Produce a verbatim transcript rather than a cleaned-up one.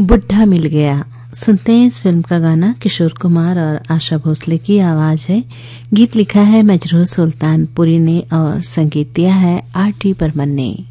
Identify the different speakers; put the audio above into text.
Speaker 1: बुढ़ा मिल गया। सुनते हैं इस फिल्म का गाना। किशोर कुमार और आशा भोसले की आवाज है। गीत लिखा है मजरूह सुल्तानपुरी ने और संगीत दिया है आर टी बर्मन ने।